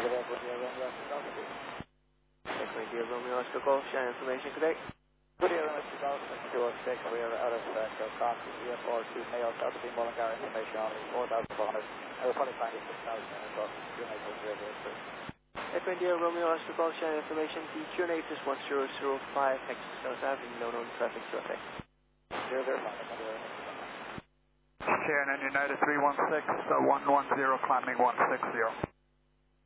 India Romeo Oscar Golf, share information today. Good evening, Mr. Golf, Mr. 206, we are out of Coffee, EFR 2 Mail, Delta Team Mullingar, information only 4,400. I will probably find it 6,000 and talk to Q&A for 003. Echo India Romeo Oscar Golf, share information. The Q&A is 1005, Texas South Avenue, no known traffic to affect. 005, Shannon United 316, 110, climbing 160.